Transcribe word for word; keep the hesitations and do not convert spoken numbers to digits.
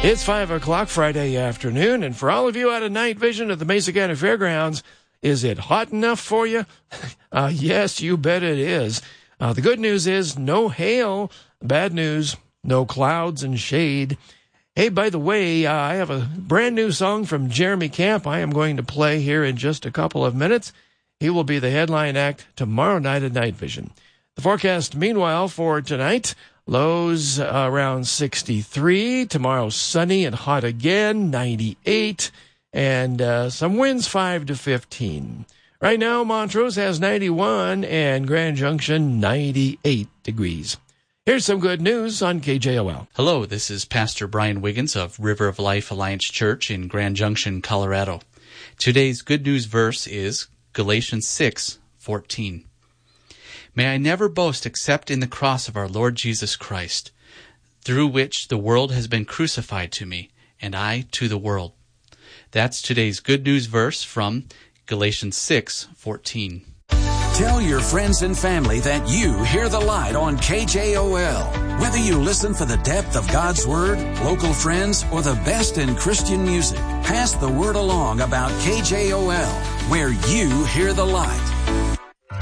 It's five o'clock Friday afternoon, and for all of you out of night vision at the Mesa County Fairgrounds, is it hot enough for you? uh, yes, you bet it is. Uh, the good news is no hail. Bad news, no clouds and shade. Hey, by the way, uh, I have a brand new song from Jeremy Camp I am going to play here in just a couple of minutes. He will be the headline act tomorrow night at Night Vision. The forecast, meanwhile, for tonight, lows uh, around sixty-three. Tomorrow, sunny and hot again, ninety-eight. And uh, some winds, five to fifteen. Right now, Montrose has ninety-one and Grand Junction, ninety-eight degrees. Here's some good news on K J O L. Hello, this is Pastor Brian Wiggins of River of Life Alliance Church in Grand Junction, Colorado. Today's good news verse is Galatians six fourteen. May I never boast except in the cross of our Lord Jesus Christ, through which the world has been crucified to me, and I to the world. That's today's good news verse from Galatians six fourteen. Tell your friends and family that you hear the light on K J O L. Whether you listen for the depth of God's Word, local friends, or the best in Christian music, pass the word along about K J O L, where you hear the light.